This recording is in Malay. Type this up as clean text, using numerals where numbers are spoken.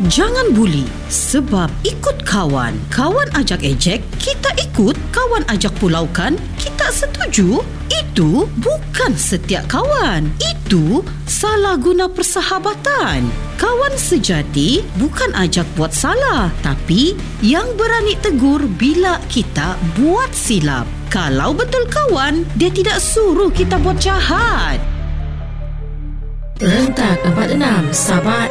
Jangan buli, sebab ikut kawan. Kawan ajak ejek, kita ikut. Kawan ajak pulaukan, kita setuju. Itu bukan setiap kawan. Itu salah guna persahabatan. Kawan sejati bukan ajak buat salah, tapi yang berani tegur bila kita buat silap. Kalau betul kawan, dia tidak suruh kita buat jahat. Rentak 46 Sabah